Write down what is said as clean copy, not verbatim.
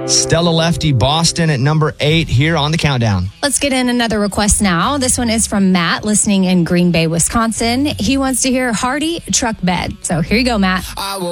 Stella Lefty, Boston at number 8 here on the countdown. Let's get in another request now. This one is from Matt, listening in Green Bay, Wisconsin. He wants to hear Hardy, Truck Bed. So here you go, Matt.